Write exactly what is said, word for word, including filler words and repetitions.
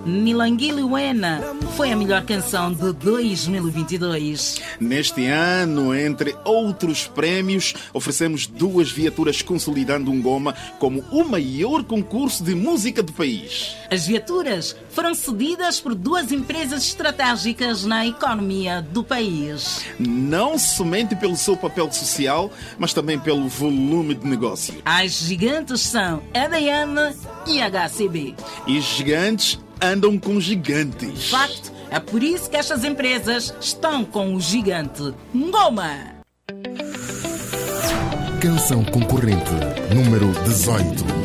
Nilanguiliwena foi a melhor canção de dois mil e vinte e dois. Neste ano, entre outros prémios, oferecemos duas viaturas consolidando um Ngoma como o maior concurso de música do país. As viaturas foram cedidas por duas empresas estratégicas na economia do país. Não somente pelo seu papel social, mas também pelo volume de negócio. As gigantes são A D N e H C B. E gigantes andam com gigantes. Facto, é por isso que estas empresas estão com o gigante Ngoma. Canção concorrente número dezoito.